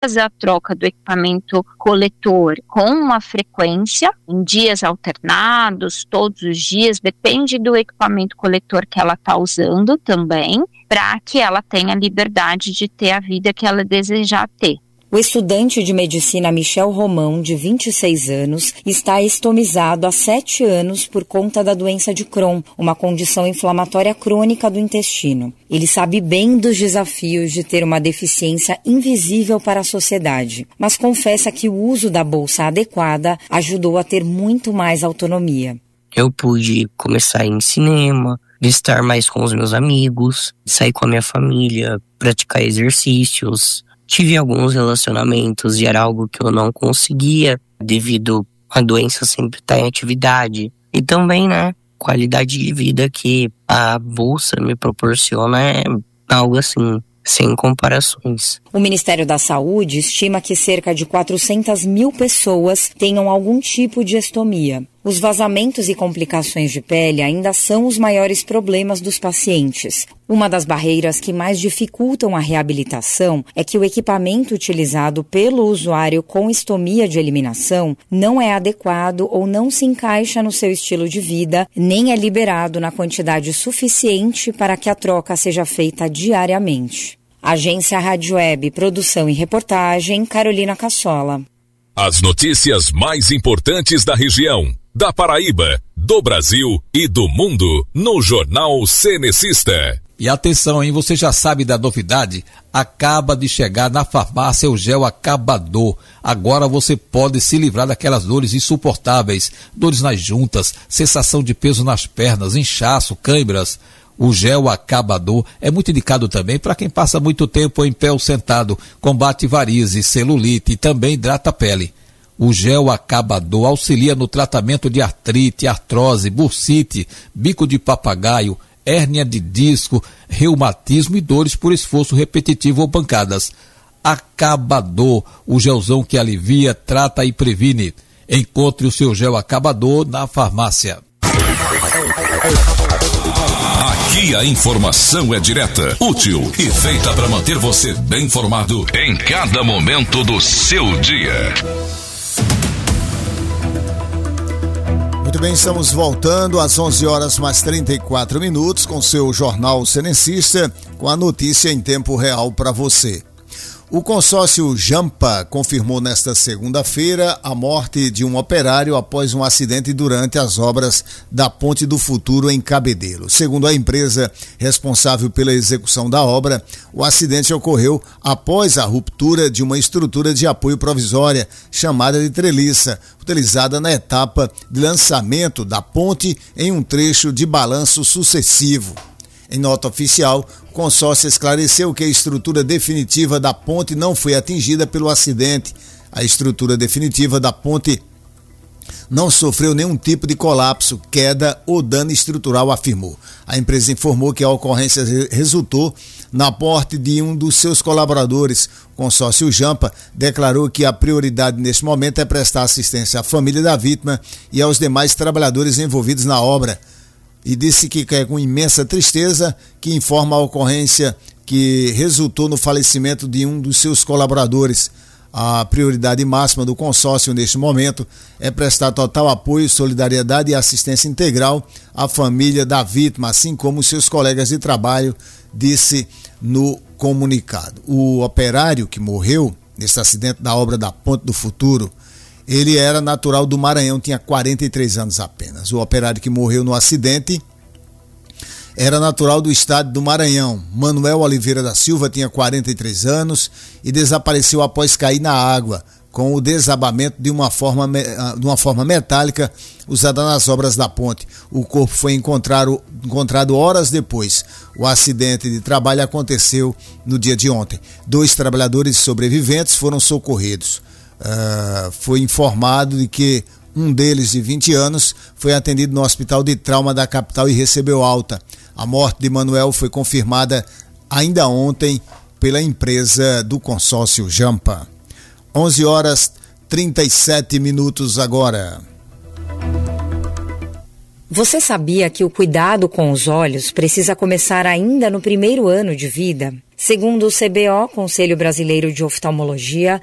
fazer a troca do equipamento coletor com uma frequência, em dias alternados, todos os dias, depende do equipamento coletor que ela está usando também, para que ela tenha liberdade de ter a vida que ela desejar ter. O estudante de medicina Michel Romão, de 26 anos, está estomizado há 7 anos por conta da doença de Crohn, uma condição inflamatória crônica do intestino. Ele sabe bem dos desafios de ter uma deficiência invisível para a sociedade, mas confessa que o uso da bolsa adequada ajudou a ter muito mais autonomia. Eu pude começar a ir em cinema, estar mais com os meus amigos, sair com a minha família, praticar exercícios. Tive alguns relacionamentos e era algo que eu não conseguia devido à doença sempre estar em atividade. E também, qualidade de vida que a bolsa me proporciona é algo assim, sem comparações. O Ministério da Saúde estima que cerca de 400 mil pessoas tenham algum tipo de estomia. Os vazamentos e complicações de pele ainda são os maiores problemas dos pacientes. Uma das barreiras que mais dificultam a reabilitação é que o equipamento utilizado pelo usuário com estomia de eliminação não é adequado ou não se encaixa no seu estilo de vida, nem é liberado na quantidade suficiente para que a troca seja feita diariamente. Agência Rádio Web, produção e reportagem, Carolina Cassola. As notícias mais importantes da região, da Paraíba, do Brasil e do mundo no Jornal Cenecista. E atenção, hein? Você já sabe da novidade? Acaba de chegar na farmácia o gel Acabador. Agora você pode se livrar daquelas dores insuportáveis, dores nas juntas, sensação de peso nas pernas, inchaço, câimbras. O gel Acabador é muito indicado também para quem passa muito tempo em pé ou sentado, combate varizes, celulite e também hidrata a pele. O gel Acabador auxilia no tratamento de artrite, artrose, bursite, bico de papagaio, hérnia de disco, reumatismo e dores por esforço repetitivo ou pancadas. Acabador, o gelzão que alivia, trata e previne. Encontre o seu gel Acabador na farmácia. Aqui a informação é direta, útil e feita para manter você bem informado em cada momento do seu dia. Muito bem, estamos voltando às 11h mais 34 com seu Jornal Cenecista, com a notícia em tempo real para você. O consórcio Jampa confirmou nesta segunda-feira a morte de um operário após um acidente durante as obras da Ponte do Futuro em Cabedelo. Segundo a empresa responsável pela execução da obra, o acidente ocorreu após a ruptura de uma estrutura de apoio provisória chamada de treliça, utilizada na etapa de lançamento da ponte em um trecho de balanço sucessivo. Em nota oficial, o consórcio esclareceu que a estrutura definitiva da ponte não foi atingida pelo acidente. A estrutura definitiva da ponte não sofreu nenhum tipo de colapso, queda ou dano estrutural, afirmou. A empresa informou que a ocorrência resultou na morte de um dos seus colaboradores. O consórcio Jampa declarou que a prioridade neste momento é prestar assistência à família da vítima e aos demais trabalhadores envolvidos na obra. E disse que é com imensa tristeza que informa a ocorrência que resultou no falecimento de um dos seus colaboradores. A prioridade máxima do consórcio neste momento é prestar total apoio, solidariedade e assistência integral à família da vítima, assim como seus colegas de trabalho, disse no comunicado. O operário que morreu nesse acidente da obra da Ponte do Futuro, ele era natural do Maranhão, tinha 43 anos apenas. O operário que morreu no acidente era natural do estado do Maranhão. Manuel Oliveira da Silva tinha 43 anos e desapareceu após cair na água, com o desabamento de uma forma metálica usada nas obras da ponte. O corpo foi encontrado horas depois. O acidente de trabalho aconteceu no dia de ontem. 2 trabalhadores sobreviventes foram socorridos. Foi informado de que um deles, de 20 anos, foi atendido no hospital de trauma da capital e recebeu alta. A morte de Manuel foi confirmada ainda ontem pela empresa do consórcio Jampa. 11h37 agora. Você sabia que o cuidado com os olhos precisa começar ainda no primeiro ano de vida? Segundo o CBO, Conselho Brasileiro de Oftalmologia,